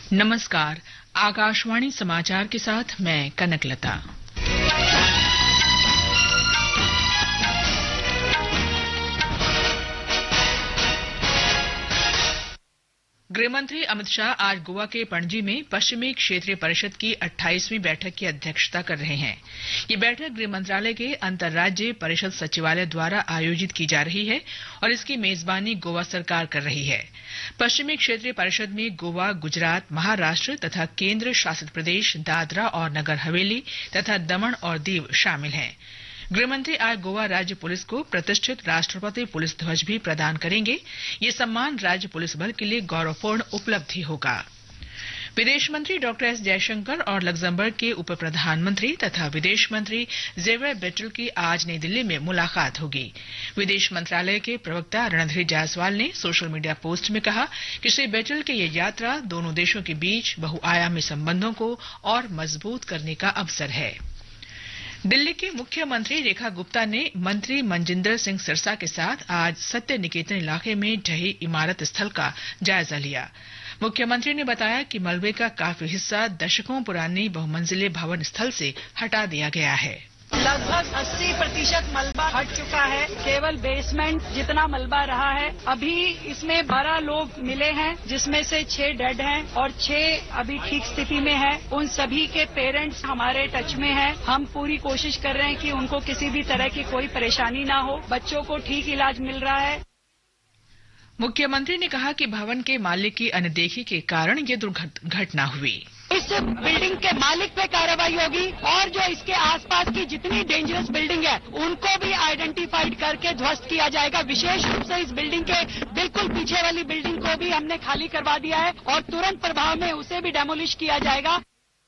नमस्कार। आकाशवाणी समाचार के साथ मैं कनकलता। गृहमंत्री अमित शाह आज गोवा के पणजी में पश्चिमी क्षेत्रीय परिषद की 28वीं बैठक की अध्यक्षता कर रहे हैं। ये बैठक गृह मंत्रालय के अंतर्राज्यीय परिषद सचिवालय द्वारा आयोजित की जा रही है और इसकी मेजबानी गोवा सरकार कर रही है। पश्चिमी क्षेत्रीय परिषद में गोवा, गुजरात, महाराष्ट्र तथा केंद्र शासित प्रदेश दादरा और नगर हवेली तथा दमन और दीव शामिल हैं। गृहमंत्री आज गोवा राज्य पुलिस को प्रतिष्ठित राष्ट्रपति पुलिस ध्वज भी प्रदान करेंगे। ये सम्मान राज्य पुलिस बल के लिए गौरवपूर्ण उपलब्धि होगा। विदेश मंत्री डॉक्टर एस जयशंकर और लग्जमबर्ग के उप प्रधानमंत्री तथा विदेश मंत्री जेवियर बेटल की आज नई दिल्ली में मुलाकात होगी। विदेश मंत्रालय के प्रवक्ता रणधीर जायसवाल ने सोशल मीडिया पोस्ट में कहा कि श्री बेटल की यह यात्रा दोनों देशों के बीच बहुआयामी संबंधों को और मजबूत करने का अवसर है। दिल्ली की मुख्यमंत्री रेखा गुप्ता ने मंत्री मनजिंदर सिंह सिरसा के साथ आज सत्य निकेतन इलाके में ढही इमारत स्थल का जायजा लिया। मुख्यमंत्री ने बताया कि मलबे का काफी हिस्सा दशकों पुरानी बहुमंजिले भवन स्थल से हटा दिया गया है। लगभग 80% मलबा हट चुका है। केवल बेसमेंट जितना मलबा रहा है। अभी इसमें 12 लोग मिले हैं, जिसमें से 6 डेड हैं और 6 अभी ठीक स्थिति में हैं। उन सभी के पेरेंट्स हमारे टच में हैं। हम पूरी कोशिश कर रहे हैं कि उनको किसी भी तरह की कोई परेशानी ना हो। बच्चों को ठीक इलाज मिल रहा है। मुख्यमंत्री ने कहा कि भवन के मालिक की अनदेखी के कारण ये दुर्घटना हुई। इस बिल्डिंग के मालिक पे कार्रवाई होगी और जो इसके आसपास की जितनी डेंजरस बिल्डिंग है उनको भी आइडेंटिफाइड करके ध्वस्त किया जाएगा। विशेष रूप से इस बिल्डिंग के बिल्कुल पीछे वाली बिल्डिंग को भी हमने खाली करवा दिया है और तुरंत प्रभाव में उसे भी डेमोलिश किया जाएगा।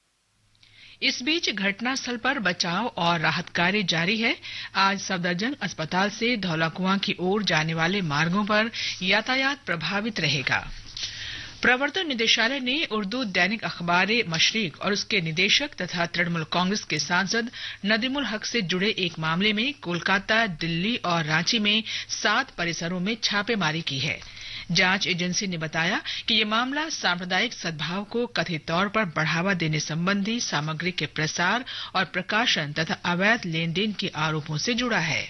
इस बीच घटनास्थल पर बचाव और राहत कार्य जारी है। आज सफदरजंग अस्पताल से धौलाकुआं की ओर जाने वाले मार्गों पर यातायात प्रभावित रहेगा। प्रवर्तन निदेशालय ने उर्दू दैनिक अखबार-ए-मशरिक और उसके निदेशक तथा तृणमूल कांग्रेस के सांसद नदीमुल हक से जुड़े एक मामले में कोलकाता, दिल्ली और रांची में 7 परिसरों में छापेमारी की है। जांच एजेंसी ने बताया कि ये मामला सांप्रदायिक सद्भाव को कथित तौर पर बढ़ावा देने संबंधी सामग्री के प्रसार और प्रकाशन तथा अवैध लेन देन के आरोपों से जुड़ा है।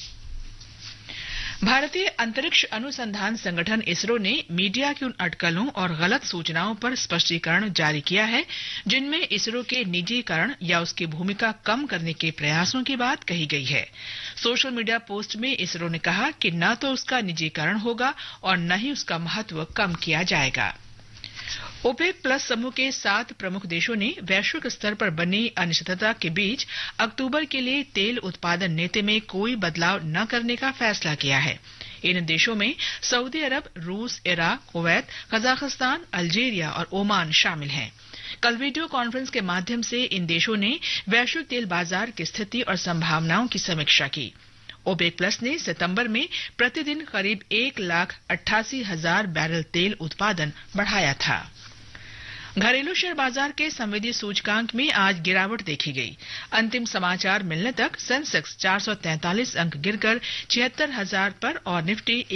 भारतीय अंतरिक्ष अनुसंधान संगठन इसरो ने मीडिया की उन अटकलों और गलत सूचनाओं पर स्पष्टीकरण जारी किया है जिनमें इसरो के निजीकरण या उसकी भूमिका कम करने के प्रयासों की बात कही गई है। सोशल मीडिया पोस्ट में इसरो ने कहा कि न तो उसका निजीकरण होगा और न ही उसका महत्व कम किया जाएगा। ओपेक प्लस समूह के 7 प्रमुख देशों ने वैश्विक स्तर पर बनी अनिश्चितता के बीच अक्टूबर के लिए तेल उत्पादन नीति में कोई बदलाव न करने का फैसला किया है। इन देशों में सऊदी अरब, रूस, इराक, कुवैत, कजाकिस्तान, अल्जीरिया और ओमान शामिल हैं। कल वीडियो कॉन्फ्रेंस के माध्यम से इन देशों ने वैश्विक तेल बाजार की स्थिति और संभावनाओं की समीक्षा की। ओपेक प्लस ने सितंबर में प्रतिदिन करीब 1,88,000 बैरल तेल उत्पादन बढ़ाया था। घरेलू शेयर बाजार के संवेदी सूचकांक में आज गिरावट देखी गई। अंतिम समाचार मिलने तक सेंसेक्स 443 अंक गिरकर 76,000 पर और निफ्टी